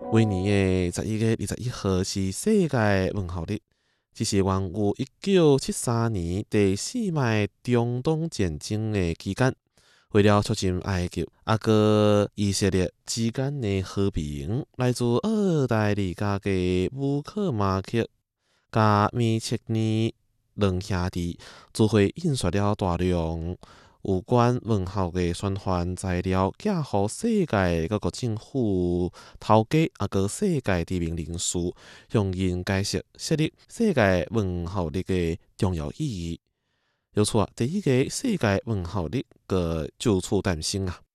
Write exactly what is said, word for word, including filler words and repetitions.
每年的十一月二十一号是世界问候日，这是源于一九七三年第四麦中东战争的期间，为了促进埃及啊个以色列之间的和平，来自澳大利亚的乌克马克加米切尼两兄弟自会印刷了大量有关问候的宣传材料，寄予世界各国政府头家啊个世界知名人士，向因解释设立世界问候日的重要意义。由此啊，第一个世界问候日个就此诞生啊。